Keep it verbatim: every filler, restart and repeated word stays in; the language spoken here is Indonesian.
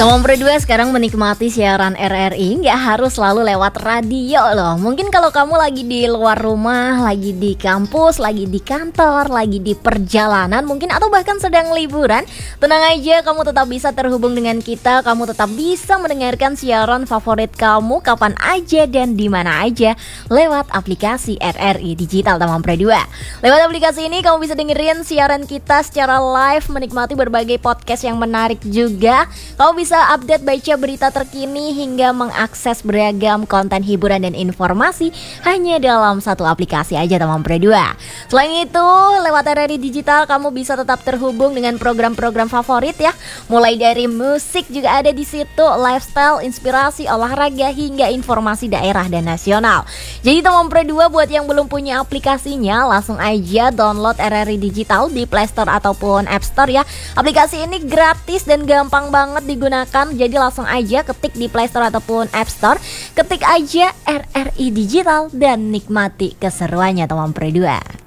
Teman berdua sekarang menikmati siaran R R I nggak harus selalu lewat radio loh. Mungkin kalau kamu lagi di luar rumah, lagi di kampus, lagi di kantor, lagi di perjalanan mungkin, atau bahkan sedang liburan, tenang aja, kamu tetap bisa terhubung dengan kita. Kamu tetap bisa mendengarkan siaran favorit kamu kapan aja dan di mana aja lewat aplikasi R R I Digital teman berdua. Lewat aplikasi ini kamu bisa dengerin siaran kita secara live, menikmati berbagai podcast yang menarik juga. Kamu bisa update baca berita terkini hingga mengakses beragam konten hiburan dan informasi hanya dalam satu aplikasi aja teman berdua. Selain itu, lewat R R I Digital kamu bisa tetap terhubung dengan program-program favorit ya. Mulai dari musik juga ada di situ, lifestyle, inspirasi, olahraga hingga informasi daerah dan nasional. Jadi teman berdua, buat yang belum punya aplikasinya, langsung aja download R R I Digital di Play Store ataupun App Store ya. Aplikasi ini gratis dan gampang banget digunakan. Jadi langsung aja ketik di Play Store ataupun App Store, ketik aja R R I Digital dan nikmati keseruannya teman berdua.